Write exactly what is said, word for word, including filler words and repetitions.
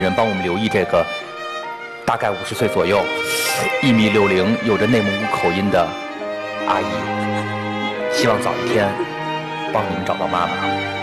人帮我们留意这个大概五十岁左右、一米六零、有着内蒙古口音的阿姨，希望早一天帮你们找到妈妈。